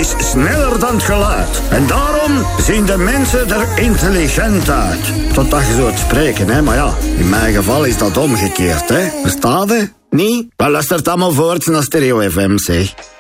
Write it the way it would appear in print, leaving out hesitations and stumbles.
is sneller dan het geluid. En daarom zien de mensen er intelligent uit. Totdat je zo het spreken, hè. Maar ja, in mijn geval is dat omgekeerd, hè. Verstaat je? Niet? Wel, luistert allemaal voort naar Stereo FM, zeg.